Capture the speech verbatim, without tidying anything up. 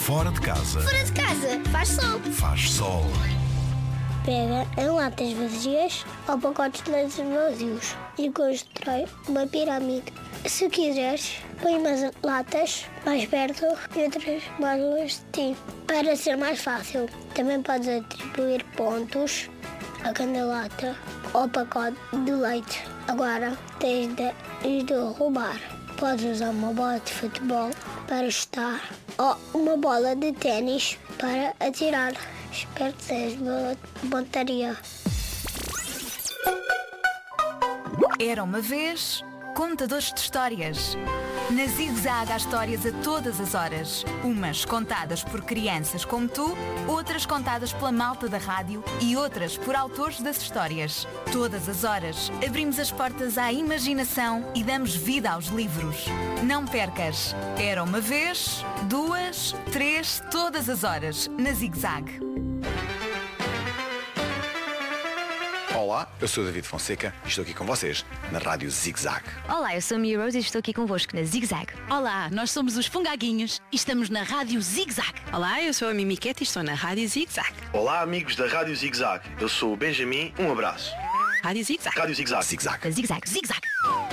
Fora de casa. Fora de casa, faz sol. Faz sol. Pega em latas vazias ou pacotes de leite vazios e constrói uma pirâmide. Se quiseres, põe umas latas mais perto e outras mais longe de ti, para ser mais fácil. Também podes atribuir pontos a cada lata ou pacote de leite. Agora tens de, de roubar. Podes usar uma bola de futebol para chutar ou uma bola de ténis para atirar. Espero que sejas boa pontaria. Era uma vez contadores de histórias. Na Zig Zag há histórias a todas as horas. Umas contadas por crianças como tu, outras contadas pela malta da rádio e outras por autores das histórias. Todas as horas abrimos as portas à imaginação e damos vida aos livros. Não percas. Era uma vez, duas, três, todas as horas na Zig Zag. Olá, eu sou o David Fonseca e estou aqui com vocês na Rádio Zig Zag. Olá, eu sou a Mia Rose e estou aqui convosco na Zig Zag. Olá, nós somos os Fungaguinhos e estamos na Rádio Zig Zag. Olá, eu sou a Mimiquete e estou na Rádio Zig Zag. Olá, amigos da Rádio Zig Zag. Eu sou o Benjamin, um abraço. Rádio Zig Zag. Rádio Zig Zag. Zig Zag. Zig Zag. Zig Zag.